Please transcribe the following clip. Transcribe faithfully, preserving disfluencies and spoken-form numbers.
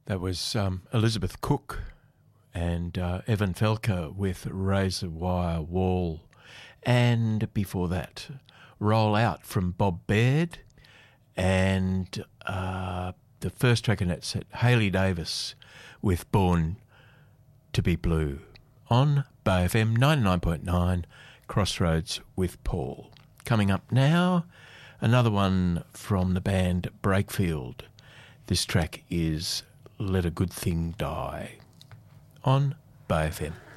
That was um, Elizabeth Cook and uh, Evan Felker with Razor Wire Wall. And before that, Roll Out from Bob Baird. And uh, the first track in that set, Hayley Davis with Born to be Blue. On Bay F M ninety-nine point nine, Crossroads with Paul. Coming up now, another one from the band Breakfield. This track is Let a Good Thing Die on Bay F M.